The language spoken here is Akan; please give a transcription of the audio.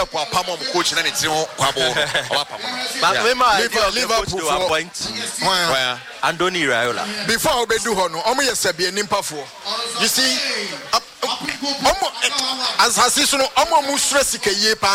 Pep apam coach na ne tiri ho kwabo Liverpool for point. Andoni Iraola. Before obedu ho no, omo yesebie nimpafo. You see, omo as hasisu no omo mu stress ke yie pa